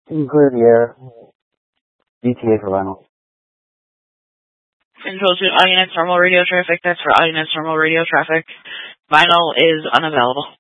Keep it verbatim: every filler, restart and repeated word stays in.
You can clear the air. D T A for vinyl. Control to audience normal radio traffic. That's for audience normal radio traffic. Vinyl is unavailable.